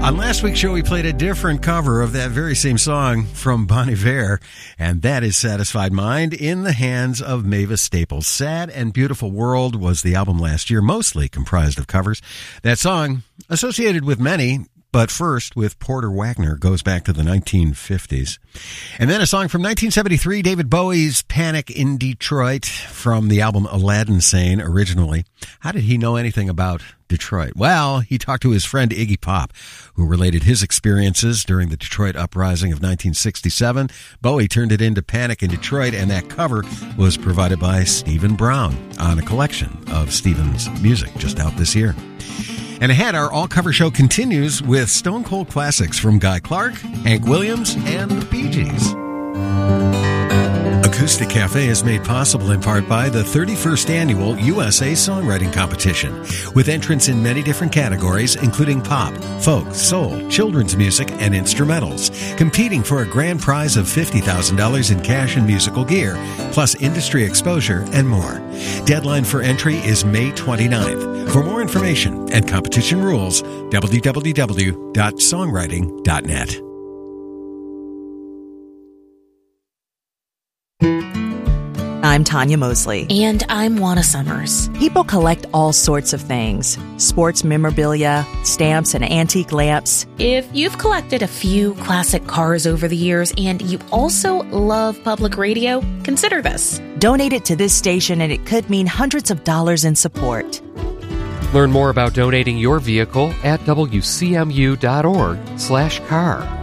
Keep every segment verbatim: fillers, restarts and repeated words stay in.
On last week's show, we played a different cover of that very same song from Bon Iver, and that is Satisfied Mind in the hands of Mavis Staples. Sad and Beautiful World was the album last year, mostly comprised of covers. That song, associated with many, but first with Porter Wagner, goes back to the nineteen fifties. And then a song from nineteen seventy-three, David Bowie's Panic in Detroit, from the album Aladdin Sane originally. How did he know anything about Detroit? Well, he talked to his friend Iggy Pop, who related his experiences during the Detroit uprising of nineteen sixty-seven. Bowie turned it into Panic in Detroit, and that cover was provided by Stephen Brown on a collection of Stephen's music just out this year. And ahead, our all-cover show continues with Stone Cold classics from Guy Clark, Hank Williams, and the Bee Gees. Acoustic Cafe is made possible in part by the thirty-first Annual U S A Songwriting Competition, with entrants in many different categories, including pop, folk, soul, children's music, and instrumentals, competing for a grand prize of fifty thousand dollars in cash and musical gear, plus industry exposure and more. Deadline for entry is May twenty-ninth. For more information and competition rules, w w w dot songwriting dot net. I'm Tanya Mosley. And I'm Juana Summers. People collect all sorts of things. Sports memorabilia, stamps, and antique lamps. If you've collected a few classic cars over the years and you also love public radio, consider this. Donate it to this station and it could mean hundreds of dollars in support. Learn more about donating your vehicle at w c m u dot org slash car.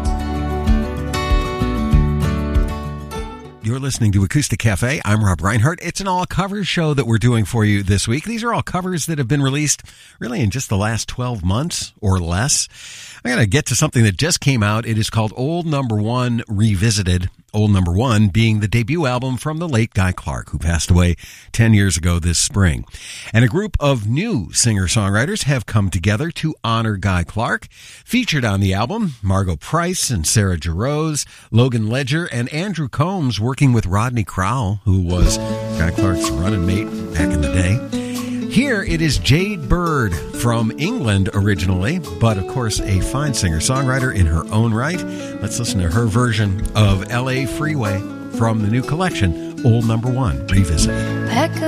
You're listening to Acoustic Cafe. I'm Rob Reinhardt. It's an all-covers show that we're doing for you this week. These are all covers that have been released really in just the last twelve months or less. I'm going to get to something that just came out. It is called Old Number One Revisited. Old Number One being the debut album from the late Guy Clark, who passed away ten years ago this spring. And a group of new singer-songwriters have come together to honor Guy Clark. Featured on the album, Margot Price and Sarah Jarosz, Logan Ledger, and Andrew Combs working with Rodney Crowell, who was Guy Clark's running mate back in the day. Here it is Jade Bird from England originally, but of course a fine singer-songwriter in her own right. Let's listen to her version of L A Freeway from the new collection, Old Number One Revisited. Pack